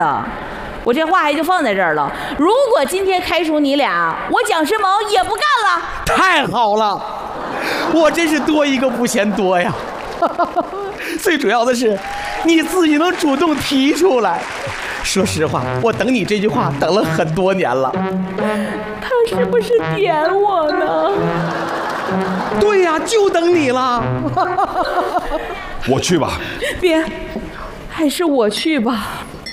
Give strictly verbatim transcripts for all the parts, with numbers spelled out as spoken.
啊，我这话还就放在这儿了。如果今天开除你俩，我蒋世萌也不干了。 太好了，我真是多一个不嫌多呀。最主要的是，你自己能主动提出来。说实话，我等你这句话等了很多年了。 他是不是点我呢？ 对呀，就等你了。 我去吧。 别，还是我去吧。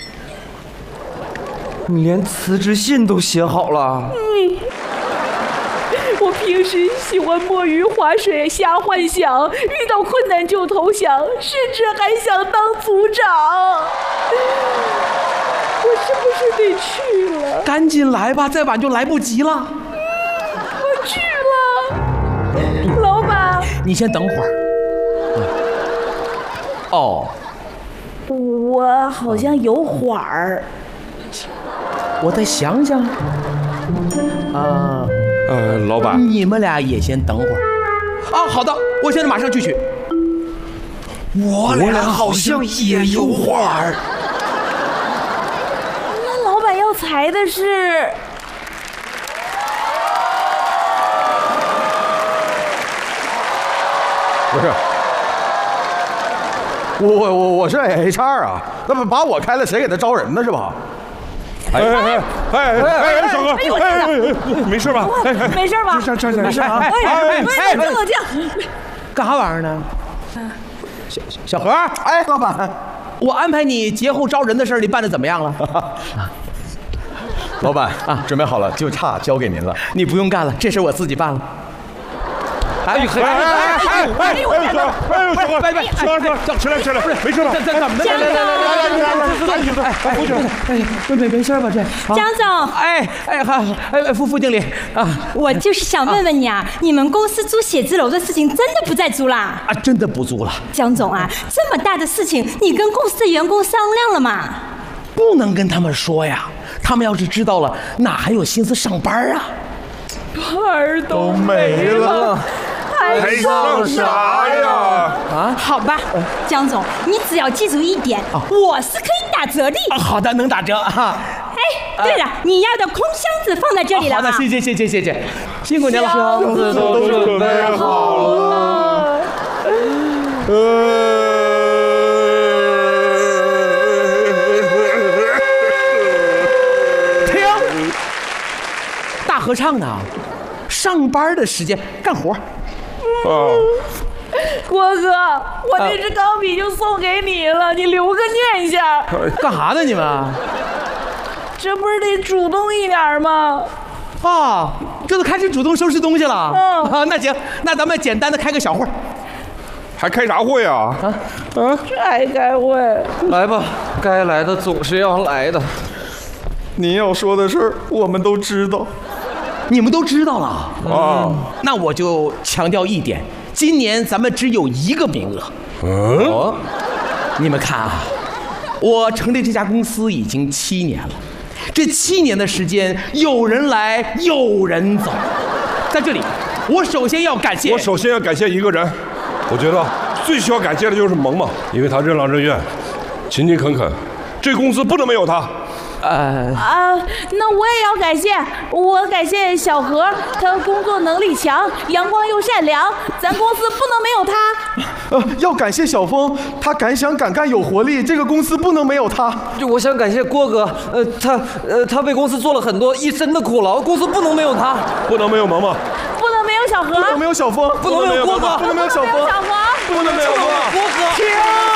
你连辞职信都写好了。 嗯，我平时喜欢摸鱼、划水、瞎幻想，遇到困难就投降，甚至还想当组长。我是不是得去了？ 赶紧来吧，再晚就来不及了。 我去了，老板。 你先等会儿。哦， 我好像有缓儿。 我再想想。啊， 呃，老板， 你们俩也先等会儿。啊，好的，我现在马上去取。 我俩好像也有缓儿。 那老板要裁的是？ 不是，我我我我是 H R 啊，那不把我开了，谁给他招人呢？是吧？哎哎哎哎哎哎，小哥，哎哎哎，没事吧？ 没事吧？ 这这这没事啊。 哎哎哎，冷静冷静。 干啥玩意儿呢？小小何， 哎，老板， 我安排你节后招人的事儿，你办的怎么样了？ 老板啊，准备好了，就差交给您了。 你不用干了，这事我自己办了。哎哎哎哎哎哎！ 哎呦，小哥，哎呦，小哥，别别，小哥，起来起来，没事吧？ 这这怎么的？来来来来来来来来，哎，不是，哎，没没没事吧？这江总， 哎哎好，哎副副经理啊， 我就是想问问你啊，你们公司租写字楼的事情真的不再租啦？ 啊，真的不租了。 江总啊，这么大的事情，你跟公司的员工商量了吗？ 不能跟他们说呀，他们要是知道了，哪还有心思上班啊？ 班都没了。 还上啥呀？ 啊， 好吧，江总，你只要记住一点，我是可以打折的。 啊，好的，能打折哈。 哎，对了，你要的空箱子放在这里了。 好的，谢谢谢谢谢谢，辛苦您了。 箱子都准备好了。 停！大合唱呢？上班的时间干活。 啊， 郭哥，我这支钢笔就送给你了，你留个念想。 干啥呢你们？ 这不是得主动一点吗？ 啊，这都开始主动收拾东西了。 嗯啊，那行，那咱们简单的开个小会。 还开啥会啊？ 啊啊，这还开会？ 来吧，该来的总是要来的。 您要说的事儿，我们都知道。 你们都知道了啊？ 那我就强调一点，今年咱们只有一个名额。 嗯？ 哦，你们看啊，我成立这家公司已经七年了，这七年的时间，有人来，有人走。在这里，我首先要感谢， 我首先要感谢一个人，我觉得最需要感谢的就是萌萌，因为她任劳任怨，勤勤恳恳，这公司不能没有她。 呃啊，那我也要感谢，我感谢小何，他工作能力强，阳光又善良，咱公司不能没有他。 呃，要感谢小峰，他敢想敢干有活力，这个公司不能没有他。 就我想感谢郭哥，呃，他呃他为公司做了很多一身的苦劳，公司不能没有他， 不能没有萌萌， 不能没有小何， 不能没有小峰， 不能没有郭哥， 不能没有小峰， 小何， 不能没有萌萌。 郭哥， 停！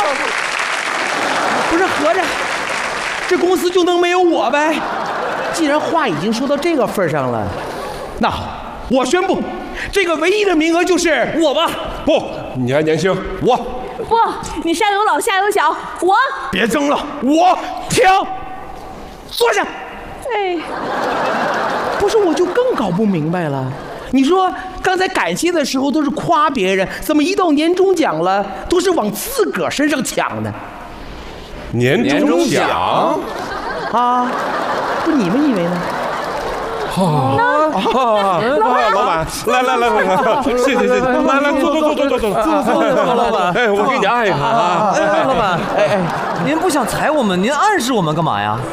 不是合着这公司就能没有我呗？既然话已经说到这个份上了，那好，我宣布，这个唯一的名额就是我吧。 不，你还年轻，我不，你上有老下有小，我别争了，我停，坐下。 哎， 不是，我就更搞不明白了。你说刚才感谢的时候都是夸别人，怎么一到年终奖了，都是往自个儿身上抢呢？ 年终奖啊，不你们以为呢？ 啊， 啊，老板，来来来来，谢谢谢谢，来来坐坐坐坐坐坐坐坐，老板， 哎，我给你按一下啊。 哎，老板，哎哎，您不想踩我们，您暗示我们干嘛呀？